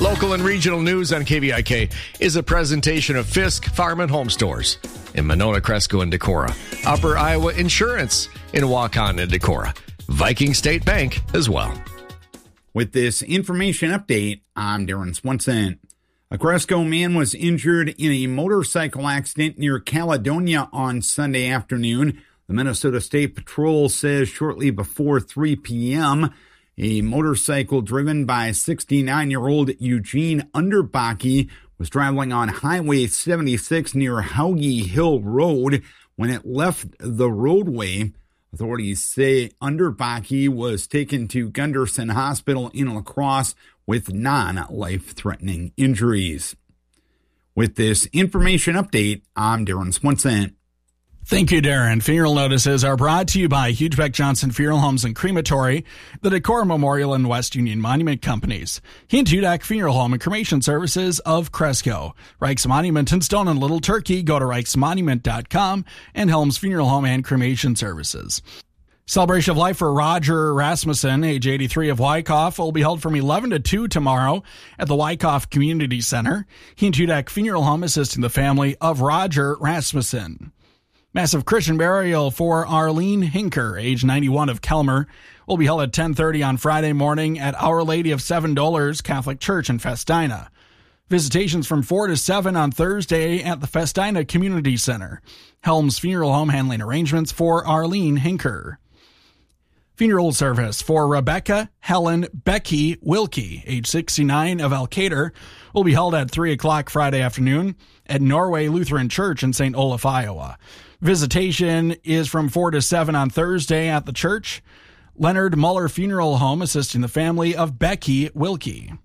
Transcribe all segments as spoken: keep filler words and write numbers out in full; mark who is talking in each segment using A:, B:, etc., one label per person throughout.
A: Local and regional news on K V I K is a presentation of Fisk Farm and Home Stores in Monona, Cresco, and Decorah. Upper Iowa Insurance in Waukon and Decorah. Viking State Bank as well.
B: With this information update, I'm Darren Swenson. A Cresco man was injured in a motorcycle accident near Caledonia on Sunday afternoon. The Minnesota State Patrol says shortly before three p.m., a motorcycle driven by sixty-nine-year-old Eugene Underbaki was traveling on Highway seventy-six near Hauge Hill Road when it left the roadway. Authorities say Underbaki was taken to Gunderson Hospital in La Crosse with non-life-threatening injuries. With this information update, I'm Darren Swenson.
C: Thank you, Darren. Funeral notices are brought to you by Hugebeck Johnson Funeral Homes and Crematory, the Decorah Memorial and West Union Monument Companies, Hint Hudak Funeral Home and Cremation Services of Cresco, Reich's Monument in Stone and Little Turkey. Go to reichs monument dot com, and Helms Funeral Home and Cremation Services. Celebration of Life for Roger Rasmussen, age eighty-three, of Wyckoff, will be held from eleven to two tomorrow at the Wyckoff Community Center. Hint Hudak Funeral Home assisting the family of Roger Rasmussen. Massive Christian burial for Arlene Hinker, age ninety-one, of Kelmer, will be held at ten thirty on Friday morning at Our Lady of Seven Dolors Catholic Church in Festina. Visitations from four to seven on Thursday at the Festina Community Center. Helms Funeral Home handling arrangements for Arlene Hinker. Funeral service for Rebecca Helen Becky Wilkie, age sixty-nine, of Elkader, will be held at three o'clock Friday afternoon at Norway Lutheran Church in Saint Olaf, Iowa. Visitation is from four to seven on Thursday at the church. Leonard Muller Funeral Home assisting the family of Becky Wilkie.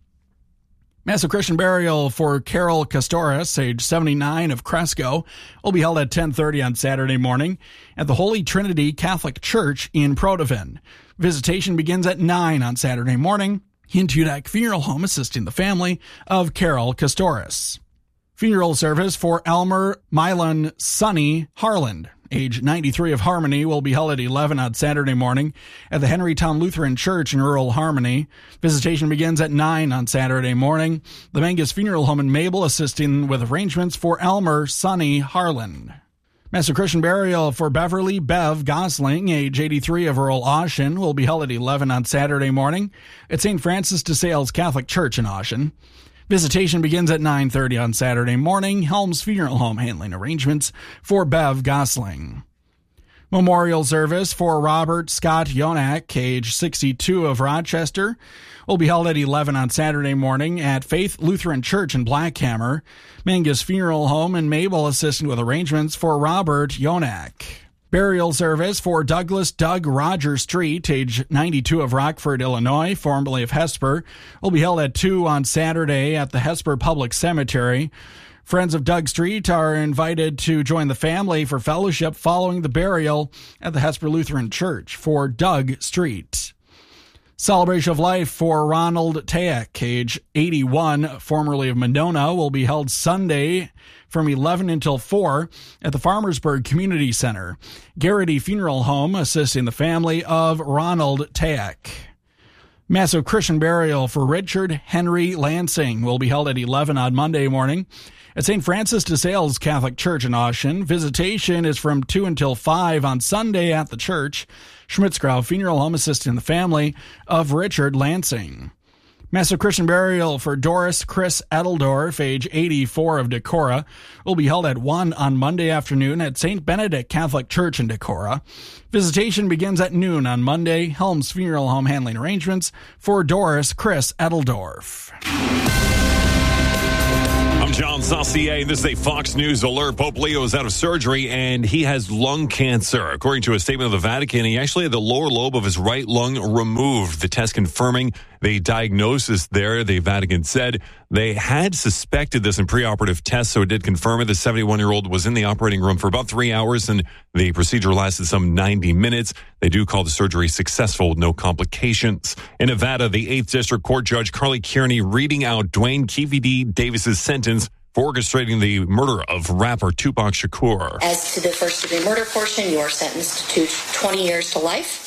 C: Massive Christian burial for Carol Castoris, age seventy-nine, of Cresco, will be held at ten thirty on Saturday morning at the Holy Trinity Catholic Church in Protivin. Visitation begins at nine on Saturday morning. Hint Hudak Funeral Home assisting the family of Carol Castoris. Funeral service for Elmer Milan Sonny Harland, age ninety-three, of Harmony, will be held at eleven on Saturday morning at the Henrytown Lutheran Church in rural Harmony. Visitation begins at nine on Saturday morning. The Mangus Funeral Home in Mabel assisting with arrangements for Elmer Sonny Harland. Massive Christian burial for Beverly Bev Gosling, age eighty-three, of Earl Oshin, will be held at eleven on Saturday morning at Saint Francis de Sales Catholic Church in Oshin. Visitation begins at nine thirty on Saturday morning. Helms Funeral Home handling arrangements for Bev Gosling. Memorial service for Robert Scott Yonak, age sixty-two, of Rochester, will be held at eleven on Saturday morning at Faith Lutheran Church in Blackhammer. Mangus Funeral Home in Mabel assisting with arrangements for Robert Yonak. Burial service for Douglas Doug Roger Street, age ninety-two, of Rockford, Illinois, formerly of Hesper, will be held at two on Saturday at the Hesper Public Cemetery. Friends of Doug Street are invited to join the family for fellowship following the burial at the Hesper Lutheran Church for Doug Street. Celebration of Life for Ronald Tayak, age eighty-one, formerly of Monona, will be held Sunday from eleven until four at the Farmersburg Community Center. Garrity Funeral Home assisting the family of Ronald Tayak. Massive Christian burial for Richard Henry Lansing will be held at eleven on Monday morning at Saint Francis de Sales Catholic Church in Oshin. Visitation is from two until five on Sunday at the church. Schmitzgrau Funeral Home assisting the family of Richard Lansing. Massive Christian burial for Doris Chris Edeldorf, age eighty-four, of Decorah, will be held at one on Monday afternoon at Saint Benedict Catholic Church in Decorah. Visitation begins at noon on Monday. Helms Funeral Home handling arrangements for Doris Chris Edeldorf.
D: I'm John Saucier. This is a Fox News alert. Pope Leo is out of surgery, and he has lung cancer. According to a statement of the Vatican, he actually had the lower lobe of his right lung removed. The test confirming the diagnosis there, the Vatican said they had suspected this in preoperative tests, so it did confirm it. The seventy-one-year-old was in the operating room for about three hours, and the procedure lasted some ninety minutes. They do call the surgery successful with no complications. In Nevada, the eighth District Court Judge Carly Kearney reading out Dwayne Keefe D. Davis's sentence for orchestrating the murder of rapper Tupac Shakur.
E: As to the first-degree murder portion, you are sentenced to twenty years to life.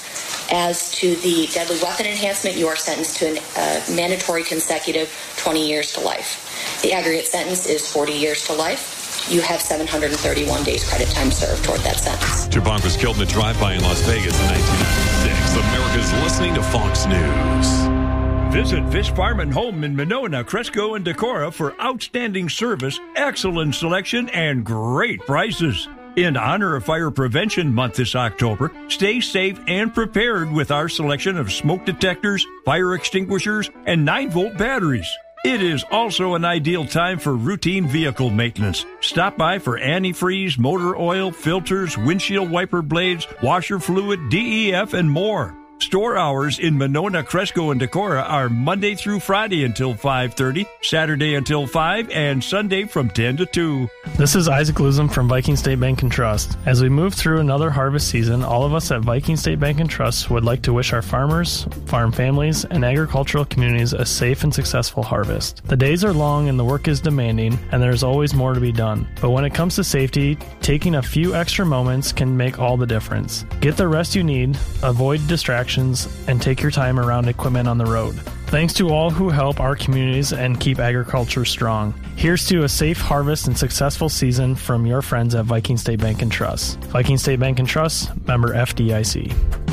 E: As to the deadly weapon enhancement, you are sentenced to a uh, mandatory consecutive twenty years to life. The aggregate sentence is forty years to life. You have seven hundred thirty-one days credit time served toward that sentence.
D: Tupac was killed in a drive-by in Las Vegas in nineteen ninety-six. America's listening to Fox News.
F: Visit Fish Farm and Home in Monona, Cresco, and Decorah for outstanding service, excellent selection, and great prices. In honor of Fire Prevention Month this October, stay safe and prepared with our selection of smoke detectors, fire extinguishers, and nine volt batteries. It is also an ideal time for routine vehicle maintenance. Stop by for antifreeze, motor oil, filters, windshield wiper blades, washer fluid, D E F, and more. Store hours in Monona, Cresco, and Decorah are Monday through Friday until five thirty, Saturday until five, and Sunday from ten to two.
G: This is Isaac Luzum from Viking State Bank and Trust. As we move through another harvest season, all of us at Viking State Bank and Trust would like to wish our farmers, farm families, and agricultural communities a safe and successful harvest. The days are long and the work is demanding, and there's always more to be done. But when it comes to safety, taking a few extra moments can make all the difference. Get the rest you need, avoid distractions, and take your time around equipment on the road. Thanks to all who help our communities and keep agriculture strong. Here's to a safe harvest and successful season from your friends at Viking State Bank and Trust. Viking State Bank and Trust, member F D I C.